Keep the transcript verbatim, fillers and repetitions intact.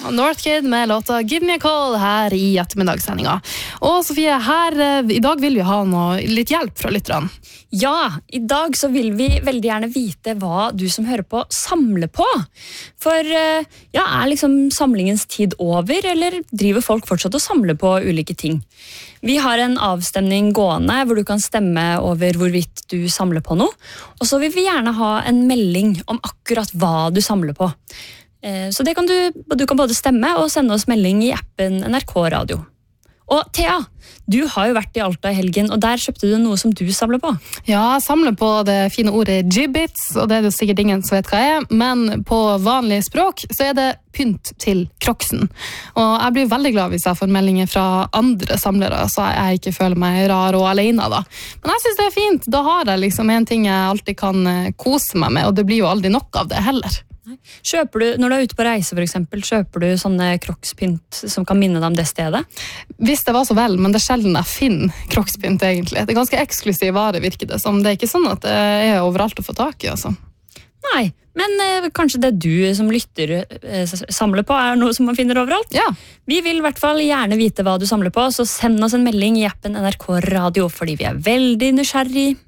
Northkid med låta Give Me a Call her i ettermiddagssendinga. Og Sofie, her i dag vil vi ha noe, litt hjelp fra lytterne. Ja, i dag så vil vi veldig gjerne vite hva du som hører på samler på. For ja, er liksom samlingens tid over, eller driver folk fortsatt å samle på ulike ting? Vi har en avstemning gående hvor du kan stemme over hvorvidt du samler på noe. Og så vil vi gjerne ha en melding om akkurat hva du samler på. Så det kan du, du kan både stemme og sende oss melding i appen N R K Radio. Og Thea, du har jo vært i Alta i helgen, og der kjøpte du noe som du samler på. Ja, jeg samler på det fine ordet gibbets, og det er det sikkert ingen som vet hva er, men på vanlig språk så er det pynt til Crocsen. Og jeg blir veldig glad hvis jeg får meldinger fra andre samlere, så jeg ikke føler meg rar og alene da. Men jeg synes det er fint, da har jeg liksom en ting jeg alltid kan kose meg med, og det blir jo aldri nok av det heller. Kjøper du, når du er ute på reise for eksempel, kjøper du sånne Crocs-pynt som kan minne deg om det stedet? Hvis det var så vel, men det er sjelden jeg finner Crocs-pynt egentlig. Det er ganske eksklusiv vare, virker det som. Det er ikke sånn at det er overalt å få tak i, altså. Nei, men eh, kanskje det du som lytter eh, samler på er noe som man finner overalt? Ja. Vi vil i hvert fall gjerne vite hva du samler på, så send oss en melding i appen N R K Radio, fordi vi er veldig nysgjerrig.